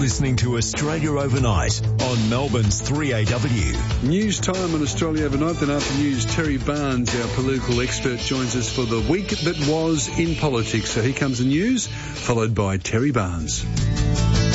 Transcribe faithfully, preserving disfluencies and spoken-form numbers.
listening to Australia Overnight on Melbourne's three A W. News time on Australia Overnight. Then after news, Terry Barnes, our political expert, joins us for the week that was in politics. So here comes the news, followed by Terry Barnes.